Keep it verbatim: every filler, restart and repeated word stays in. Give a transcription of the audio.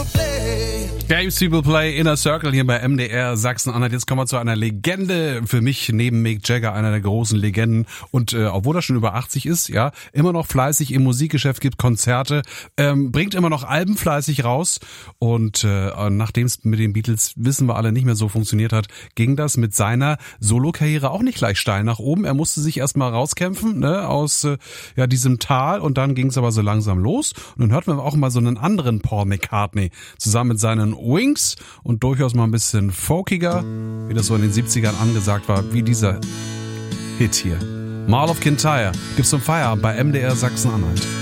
Games People Play, Inner Circle hier bei M D R Sachsen-Anhalt. Jetzt kommen wir zu einer Legende für mich, neben Mick Jagger, einer der großen Legenden. Und äh, obwohl er schon über achtzig ist, ja, immer noch fleißig im Musikgeschäft, gibt Konzerte, ähm, bringt immer noch Alben fleißig raus. Und äh, nachdem es mit den Beatles, wissen wir alle, nicht mehr so funktioniert hat, ging das mit seiner Solokarriere auch nicht gleich steil nach oben. Er musste sich erstmal rauskämpfen, ne, aus äh, ja diesem Tal, und dann ging es aber so langsam los. Und dann hört man auch mal so einen anderen Paul McCartney zusammen mit seinen Wings und durchaus mal ein bisschen folkiger, wie das so in den siebzigern angesagt war, wie dieser Hit hier. Mall of Kintyre gibt's zum Feierabend bei M D R Sachsen-Anhalt.